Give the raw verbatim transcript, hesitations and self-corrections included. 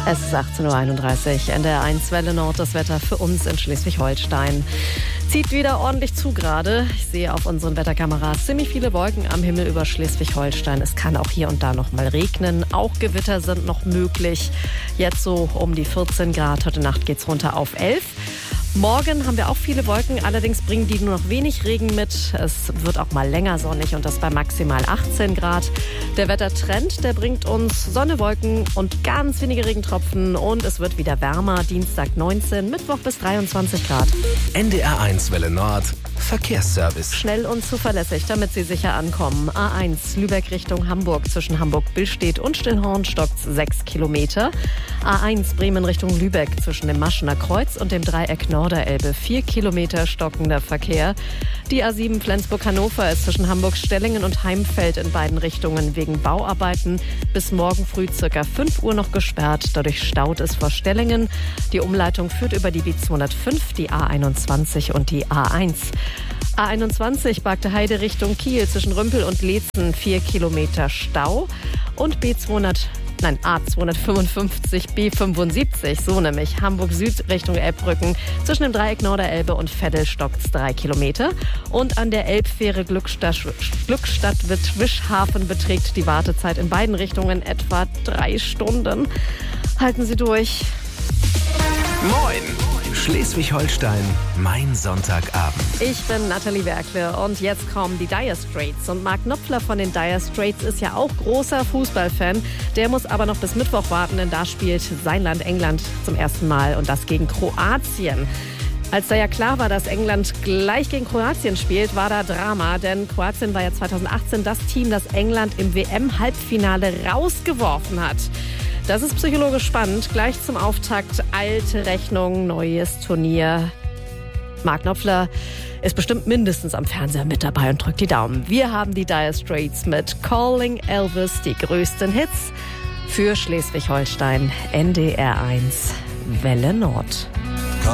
Es ist achtzehn Uhr einunddreißig, N D R eins Welle Nord, das Wetter für uns in Schleswig-Holstein. Zieht wieder ordentlich zu gerade. Ich sehe auf unseren Wetterkameras ziemlich viele Wolken am Himmel über Schleswig-Holstein. Es kann auch hier und da noch mal regnen. Auch Gewitter sind noch möglich. Jetzt so um die vierzehn Grad. Heute Nacht geht's runter auf elf. Morgen haben wir auch viele Wolken, allerdings bringen die nur noch wenig Regen mit. Es wird auch mal länger sonnig und das bei maximal achtzehn Grad. Der Wettertrend, der bringt uns Sonne, Wolken und ganz wenige Regentropfen und es wird wieder wärmer. Dienstag neunzehn, Mittwoch bis dreiundzwanzig Grad. N D R eins Welle Nord, Verkehrsservice. Schnell und zuverlässig, damit Sie sicher ankommen. A eins, Lübeck Richtung Hamburg, zwischen Hamburg-Billstedt und Stillhorn stockt's sechs Kilometer. A eins, Bremen Richtung Lübeck, zwischen dem Maschener Kreuz und dem Dreieck Norderelbe, vier Kilometer stockender Verkehr. Die A sieben Flensburg-Hannover ist zwischen Hamburg-Stellingen und Heimfeld in beiden Richtungen wegen Bauarbeiten bis morgen früh circa fünf Uhr noch gesperrt. Dadurch staut es vor Stellingen. Die Umleitung führt über die B zweihundertfünf, die A einundzwanzig und die A eins. A einundzwanzig Bargte Heide Richtung Kiel zwischen Rümpel und Leetzen, vier Kilometer Stau. Und B zweihundert, nein, A zweihundertfünfundfünfzig, B fünfundsiebzig, so nämlich Hamburg Süd Richtung Elbbrücken, zwischen dem Dreieck Norderelbe und Veddel stockt's drei Kilometer. Und an der Elbfähre Glückstadt, Glückstadt-Wischhafen beträgt die Wartezeit in beiden Richtungen etwa drei Stunden. Halten Sie durch. Moin! Schleswig-Holstein, mein Sonntagabend. Ich bin Nathalie Werkle und jetzt kommen die Dire Straits. Und Mark Knopfler von den Dire Straits ist ja auch großer Fußballfan. Der muss aber noch bis Mittwoch warten, denn da spielt sein Land England zum ersten Mal und das gegen Kroatien. Als da ja klar war, dass England gleich gegen Kroatien spielt, war da Drama. Denn Kroatien war ja zweitausendachtzehn das Team, das England im W M-Halbfinale rausgeworfen hat. Das ist psychologisch spannend. Gleich zum Auftakt alte Rechnung, neues Turnier. Mark Knopfler ist bestimmt mindestens am Fernseher mit dabei und drückt die Daumen. Wir haben die Dire Straits mit Calling Elvis, die größten Hits für Schleswig-Holstein, N D R eins Welle Nord.